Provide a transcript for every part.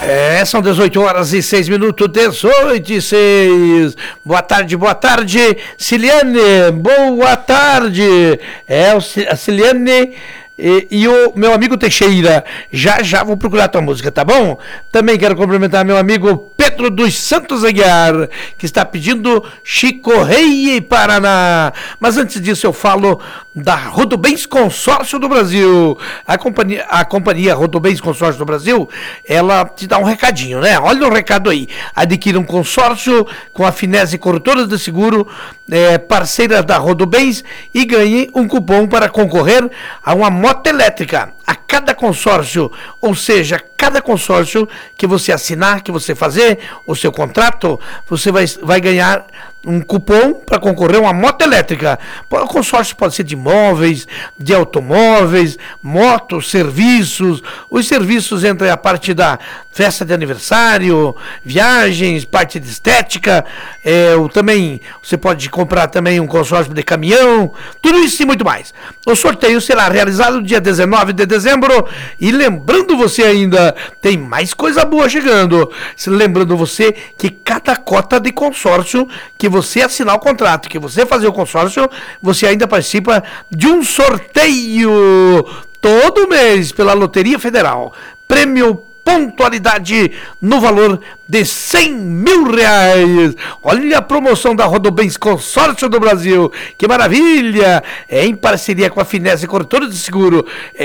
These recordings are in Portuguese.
São 18 horas e 6 minutos, 18 e 6. Boa tarde, Ciliane, boa tarde. A Ciliane e o meu amigo Teixeira. Já vou procurar tua música, tá bom? Também quero cumprimentar meu amigo Pedro dos Santos Aguiar, que está pedindo Chico Rei Paraná. Mas antes disso eu falo da Rodobens Consórcio do Brasil. A companhia Rodobens Consórcio do Brasil, ela te dá um recadinho, né? Olha o recado aí. Adquira um consórcio com a Finese Corretora de Seguro, parceira da Rodobens, e ganhe um cupom para concorrer a uma moto elétrica. A cada consórcio, ou seja, cada consórcio que você assinar, que você fazer o seu contrato, você vai ganhar um cupom para concorrer a uma moto elétrica. O consórcio pode ser de imóveis, de automóveis, motos, serviços. Os serviços entram a parte da festa de aniversário, viagens, parte de estética. Também você pode comprar também um consórcio de caminhão, tudo isso e muito mais. O sorteio será realizado dia 19 de dezembro. E lembrando você ainda, tem mais coisa boa chegando. Lembrando você que cada cota de consórcio que você assinar o contrato, que você fazer o consórcio, você ainda participa de um sorteio todo mês pela Loteria Federal. Prêmio pontualidade no valor de R$100 mil. Olha a promoção da Rodobens Consórcio do Brasil, que maravilha! Em parceria com a Finese Corretora de Seguro.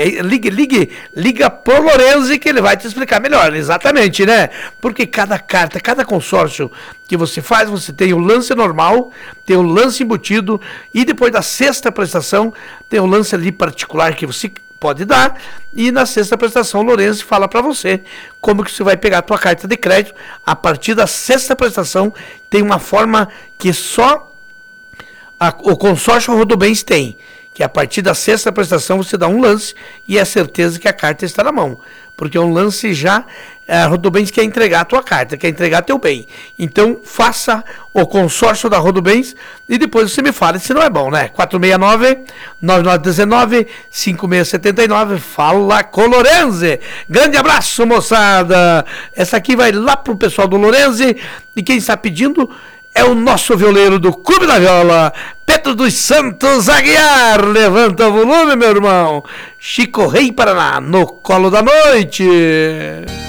Liga pro Lorenzi que ele vai te explicar melhor, exatamente, né? Porque cada carta, cada consórcio que você faz, você tem o lance normal, tem o lance embutido, e depois da sexta prestação tem o lance ali particular que você pode dar, e na sexta prestação o Lourenço fala para você como que você vai pegar a tua carta de crédito. A partir da sexta prestação tem uma forma que só o consórcio Rodobens tem, que a partir da sexta prestação você dá um lance e é certeza que a carta está na mão, porque é um lance já. A Rodobens quer entregar a tua carta, quer entregar teu bem. Então faça o consórcio da Rodobens e depois você me fala se não é bom, né? 469-9919-5679. Fala com o Lorenzi. Grande abraço, moçada. Essa aqui vai lá pro pessoal do Lorenzi, e quem está pedindo é o nosso violeiro do Clube da Viola, Pedro dos Santos Aguiar. Levanta o volume, meu irmão. Chico Rei Paraná, no colo da noite.